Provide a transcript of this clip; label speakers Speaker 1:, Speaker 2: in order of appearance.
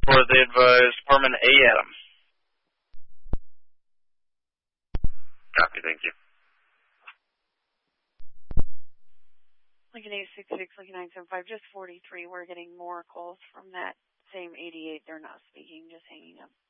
Speaker 1: for the advised Department A. Adams.
Speaker 2: Copy, thank you.
Speaker 3: Lincoln 866, Lincoln 975, just 43. We're getting more calls from that same 88. They're not speaking, just hanging up.